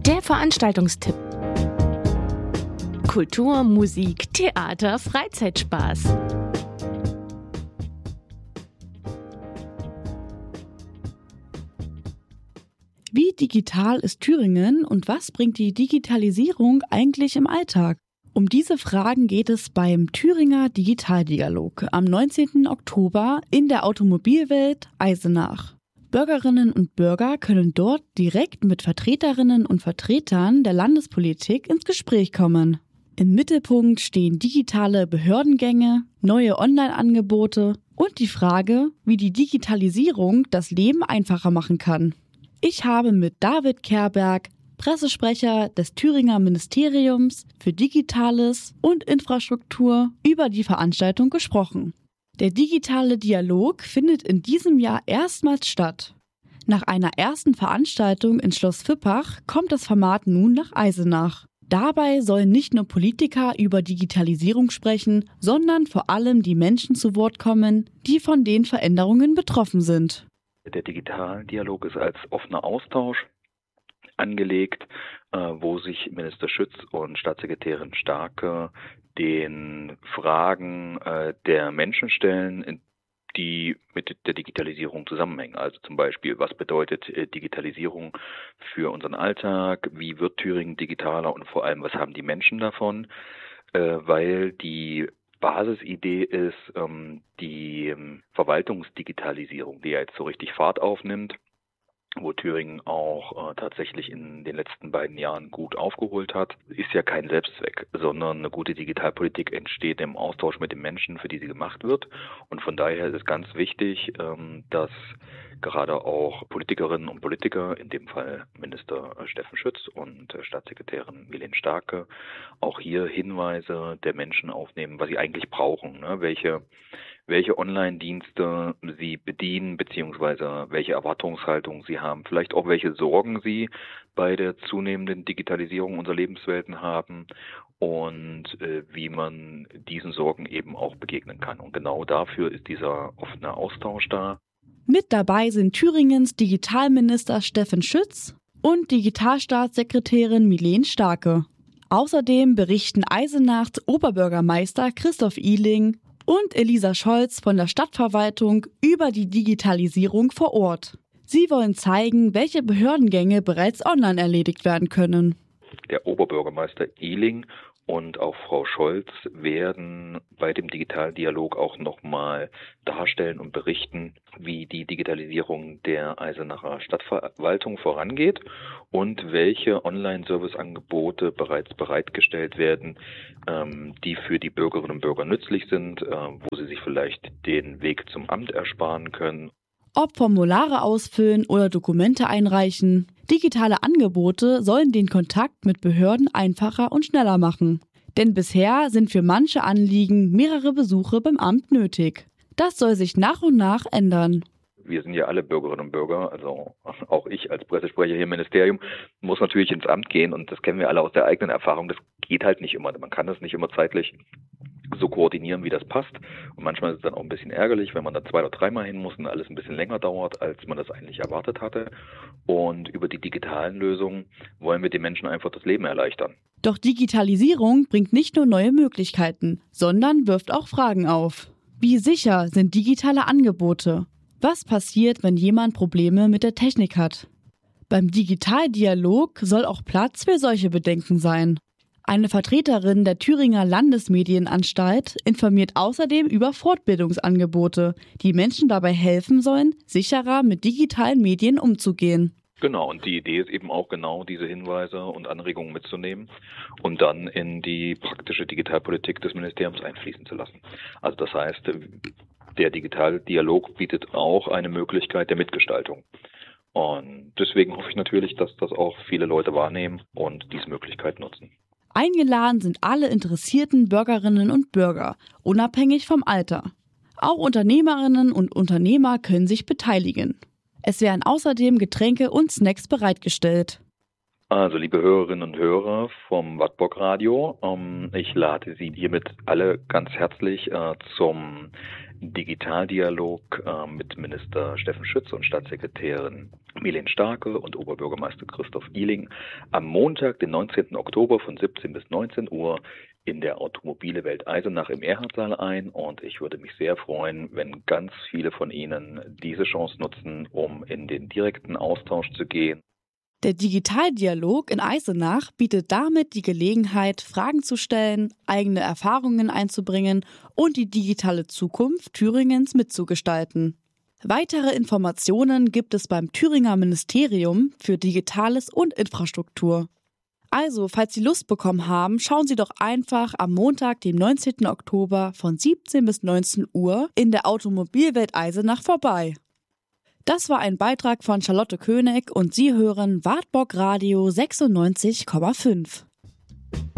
Der Veranstaltungstipp. Kultur, Musik, Theater, Freizeitspaß. Wie digital ist Thüringen und was bringt die Digitalisierung eigentlich im Alltag? Um diese Fragen geht es beim Thüringer Digitaldialog am 19. Oktober in der Automobilwelt Eisenach. Bürgerinnen und Bürger können dort direkt mit Vertreterinnen und Vertretern der Landespolitik ins Gespräch kommen. Im Mittelpunkt stehen digitale Behördengänge, neue Online-Angebote und die Frage, wie die Digitalisierung das Leben einfacher machen kann. Ich habe mit David Kerberg, Pressesprecher des Thüringer Ministeriums für Digitales und Infrastruktur, über die Veranstaltung gesprochen. Der digitale Dialog findet in diesem Jahr erstmals statt. Nach einer ersten Veranstaltung in Schloss Vippach kommt das Format nun nach Eisenach. Dabei sollen nicht nur Politiker über Digitalisierung sprechen, sondern vor allem die Menschen zu Wort kommen, die von den Veränderungen betroffen sind. Der Digitaldialog ist als offener Austausch angelegt, wo sich Minister Schütz und Staatssekretärin Starke den Fragen der Menschen stellen, die mit der Digitalisierung zusammenhängen. Also zum Beispiel, was bedeutet Digitalisierung für unseren Alltag? Wie wird Thüringen digitaler und vor allem, was haben die Menschen davon? Weil die Basisidee ist die Verwaltungsdigitalisierung, die ja jetzt so richtig Fahrt aufnimmt, wo Thüringen auch tatsächlich in den letzten beiden Jahren gut aufgeholt hat, ist ja kein Selbstzweck, sondern eine gute Digitalpolitik entsteht im Austausch mit den Menschen, für die sie gemacht wird. Und von daher ist es ganz wichtig, dass gerade auch Politikerinnen und Politiker, in dem Fall Minister Steffen Schütz und Staatssekretärin Milene Starke, auch hier Hinweise der Menschen aufnehmen, was sie eigentlich brauchen, ne? Welche Online-Dienste sie bedienen, beziehungsweise welche Erwartungshaltung sie haben, vielleicht auch welche Sorgen sie bei der zunehmenden Digitalisierung unserer Lebenswelten haben und wie man diesen Sorgen eben auch begegnen kann. Und genau dafür ist dieser offene Austausch da. Mit dabei sind Thüringens Digitalminister Steffen Schütz und Digitalstaatssekretärin Milene Starke. Außerdem berichten Eisenachs Oberbürgermeister Christoph Ihling und Elisa Scholz von der Stadtverwaltung über die Digitalisierung vor Ort. Sie wollen zeigen, welche Behördengänge bereits online erledigt werden können. Der Oberbürgermeister Ihling und auch Frau Scholz werden bei dem Digitaldialog auch nochmal darstellen und berichten, wie die Digitalisierung der Eisenacher Stadtverwaltung vorangeht und welche Online-Service-Angebote bereits bereitgestellt werden, die für die Bürgerinnen und Bürger nützlich sind, wo sie sich vielleicht den Weg zum Amt ersparen können. Ob Formulare ausfüllen oder Dokumente einreichen, digitale Angebote sollen den Kontakt mit Behörden einfacher und schneller machen. Denn bisher sind für manche Anliegen mehrere Besuche beim Amt nötig. Das soll sich nach und nach ändern. Wir sind ja alle Bürgerinnen und Bürger, also auch ich als Pressesprecher hier im Ministerium muss natürlich ins Amt gehen und das kennen wir alle aus der eigenen Erfahrung. Das geht halt nicht immer, man kann das nicht immer zeitlich so koordinieren, wie das passt. Und manchmal ist es dann auch ein bisschen ärgerlich, wenn man da 2 oder 3 Mal hin muss und alles ein bisschen länger dauert, als man das eigentlich erwartet hatte. Und über die digitalen Lösungen wollen wir den Menschen einfach das Leben erleichtern. Doch Digitalisierung bringt nicht nur neue Möglichkeiten, sondern wirft auch Fragen auf. Wie sicher sind digitale Angebote? Was passiert, wenn jemand Probleme mit der Technik hat? Beim Digitaldialog soll auch Platz für solche Bedenken sein. Eine Vertreterin der Thüringer Landesmedienanstalt informiert außerdem über Fortbildungsangebote, die Menschen dabei helfen sollen, sicherer mit digitalen Medien umzugehen. Genau, und die Idee ist eben auch genau diese Hinweise und Anregungen mitzunehmen und dann in die praktische Digitalpolitik des Ministeriums einfließen zu lassen. Also das heißt, der Digitaldialog bietet auch eine Möglichkeit der Mitgestaltung. Und deswegen hoffe ich natürlich, dass das auch viele Leute wahrnehmen und diese Möglichkeit nutzen. Eingeladen sind alle interessierten Bürgerinnen und Bürger, unabhängig vom Alter. Auch Unternehmerinnen und Unternehmer können sich beteiligen. Es werden außerdem Getränke und Snacks bereitgestellt. Also liebe Hörerinnen und Hörer vom Wattbock Radio, ich lade Sie hiermit alle ganz herzlich zum Digitaldialog mit Minister Steffen Schütz und Staatssekretärin Milene Starke und Oberbürgermeister Christoph Ihling am Montag, den 19. Oktober von 17 bis 19 Uhr in der Automobile Welt Eisenach im Erhardsaal ein, und ich würde mich sehr freuen, wenn ganz viele von Ihnen diese Chance nutzen, um in den direkten Austausch zu gehen. Der Digitaldialog in Eisenach bietet damit die Gelegenheit, Fragen zu stellen, eigene Erfahrungen einzubringen und die digitale Zukunft Thüringens mitzugestalten. Weitere Informationen gibt es beim Thüringer Ministerium für Digitales und Infrastruktur. Also, falls Sie Lust bekommen haben, schauen Sie doch einfach am Montag, dem 19. Oktober von 17 bis 19 Uhr in der Automobilwelt Eisenach vorbei. Das war ein Beitrag von Charlotte König und Sie hören Wartburg Radio 96,5.